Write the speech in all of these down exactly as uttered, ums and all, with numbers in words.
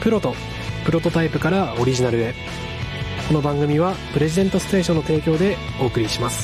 プロとプロトタイプからオリジナルへ。この番組はプレジデントステーションの提供でお送りします。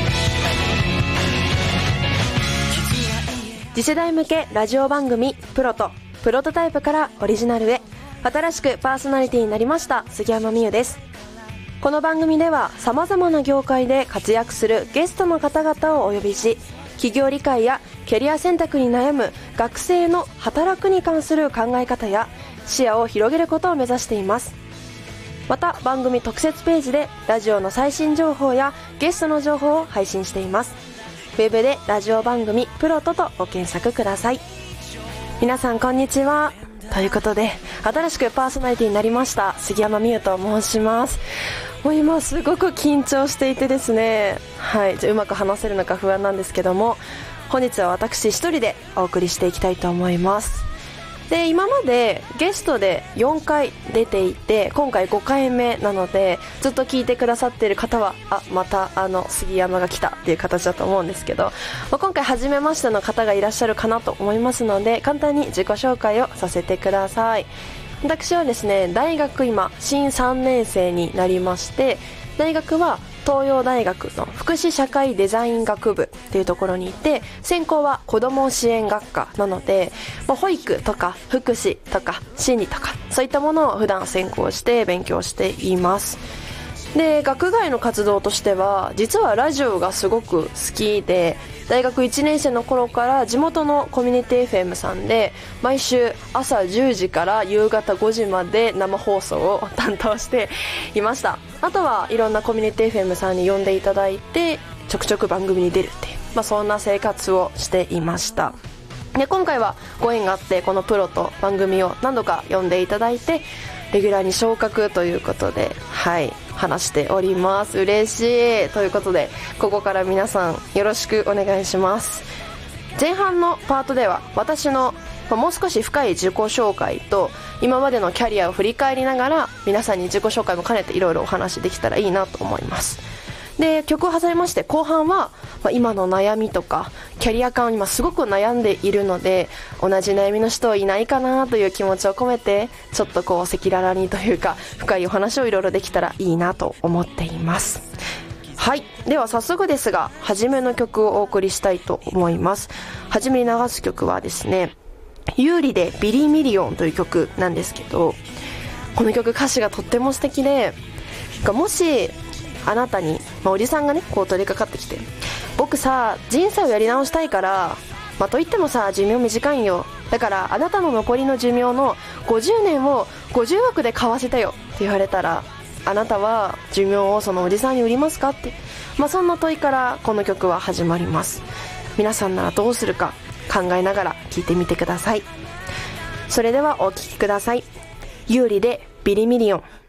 次世代向けラジオ番組プロとプロトタイプからオリジナルへ、新しくパーソナリティになりました杉山美優です。この番組では様々な業界で活躍するゲストの方々をお呼びし、企業理解やキャリア選択に悩む学生の働くに関する考え方や視野を広げることを目指しています。また番組特設ページでラジオの最新情報やゲストの情報を配信しています。ウェブでラジオ番組プロトとご検索ください。皆さんこんにちは。ということで新しくパーソナリティになりました杉山美優と申します。もう今すごく緊張していてですね、はい、じゃうまく話せるのか不安なんですけども、本日は私一人でお送りしていきたいと思います。で、今までゲストでよんかい出ていて、今回ごかいめなので、ずっと聞いてくださっている方はあまたあの杉山が来たっていう形だと思うんですけど、まあ、今回初めましての方がいらっしゃるかなと思いますので、簡単に自己紹介をさせてください。私はですね、大学今新さんねん生になりまして、大学は東洋大学の福祉社会デザイン学部っていうところにいて、専攻は子ども支援学科なので、まあ、保育とか福祉とか心理とかそういったものを普段専攻して勉強しています。で、学外の活動としては実はラジオがすごく好きで、大学いちねん生の頃から地元のコミュニティ エフエム さんで毎週朝じゅうじから夕方ごじまで生放送を担当していました。あとはいろんなコミュニティ エフエム さんに呼んでいただいてちょくちょく番組に出るっていう、まあ、そんな生活をしていました。で、今回はご縁があってこのプロと番組を何度か呼んでいただいてレギュラーに昇格ということで、はい話しております。嬉しいということで、ここから皆さんよろしくお願いします。前半のパートでは私のもう少し深い自己紹介と今までのキャリアを振り返りながら、皆さんに自己紹介も兼ねていろいろお話できたらいいなと思います。で、曲を挟みまして後半は、まあ、今の悩みとかキャリア感今すごく悩んでいるので、同じ悩みの人いないかなという気持ちを込めて、ちょっとこう赤裸々にというか深いお話をいろいろできたらいいなと思っています。はい、では早速ですが初めの曲をお送りしたいと思います。初めに流す曲はですね、有利でビリミリオンという曲なんですけど、この曲歌詞がとっても素敵で、もしあなたに、まあ、おじさんがねこう取り掛かってきて、僕さ人生をやり直したいから、まあ、といってもさ寿命短いんよ、だからあなたの残りの寿命のごじゅうねんをごじゅうおくで買わせてよって言われたら、あなたは寿命をそのおじさんに売りますかって、まあ、そんな問いからこの曲は始まります。皆さんならどうするか考えながら聴いてみてください。それではお聴きください。有利でビリミリオン。